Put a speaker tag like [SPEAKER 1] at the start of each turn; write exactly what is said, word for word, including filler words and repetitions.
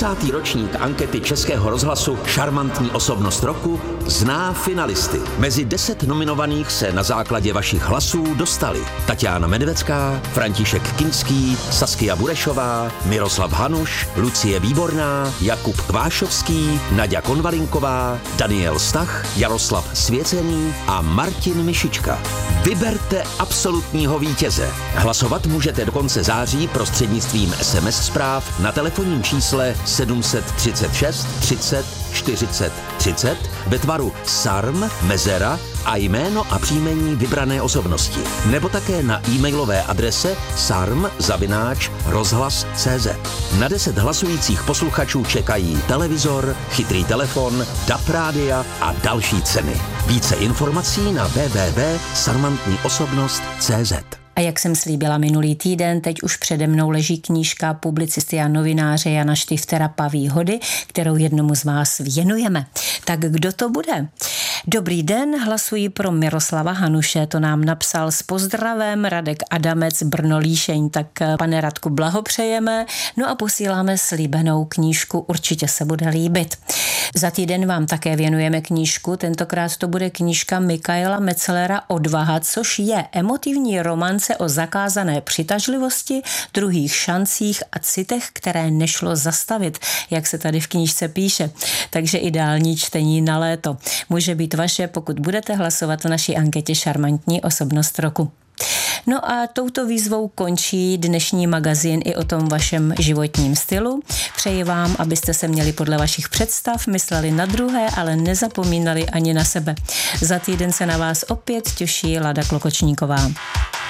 [SPEAKER 1] desátý ročník ankety Českého rozhlasu Šarmantní osobnost roku zná finalisty. Mezi deset nominovaných se na základě vašich hlasů dostali Tatiana Medvecká, František Kinský, Saskia Burešová, Miroslav Hanuš, Lucie Výborná, Jakub Kvášovský, Naďa Konvalinková, Daniel Stach, Jaroslav Svěcený a Martin Mišička. Vyberte absolutního vítěze. Hlasovat můžete do konce září prostřednictvím es em es zpráv na telefonním čísle sedm set třicet šest třicet čtyřicet třicet ve tvaru sarm, mezera a jméno a příjmení vybrané osobnosti. Nebo také na e-mailové adrese sarm zavináč rozhlas tečka cé zet. Na deset hlasujících posluchačů čekají televizor, chytrý telefon, D A B rádia a další ceny. Více informací na w w w tečka sarmantní osobnost tečka cé zet.
[SPEAKER 2] A jak jsem slíbila minulý týden, teď už přede mnou leží knížka publicisty a novináře Jana Štiftera Paví hody, kterou jednomu z vás věnujeme. Tak kdo to bude? Dobrý den, hlasuji pro Miroslava Hanuše, to nám napsal s pozdravem Radek Adamec, Brno Líšeň, tak pane Radku blahopřejeme, no a posíláme slíbenou knížku, určitě se bude líbit. Za týden vám také věnujeme knížku, tentokrát to bude knížka Michaela Metzlera Odvaha, což je emotivní romance o zakázané přitažlivosti, druhých šancích a citech, které nešlo zastavit, jak se tady v knížce píše. Takže ideální čtení na léto. Může být vaše, pokud budete hlasovat v naší anketě Šarmantní osobnost roku. No a touto výzvou končí dnešní magazín i o tom vašem životním stylu. Přeji vám, abyste se měli podle vašich představ, mysleli na druhé, ale nezapomínali ani na sebe. Za týden se na vás opět těší Lada Klokočníková.